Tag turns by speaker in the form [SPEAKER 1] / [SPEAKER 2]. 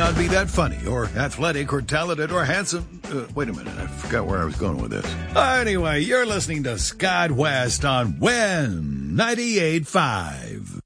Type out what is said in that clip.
[SPEAKER 1] not be that funny or athletic or talented or handsome. Wait a minute, I forgot where I was going with this. Anyway, you're listening to Scott West on WIN 98.5.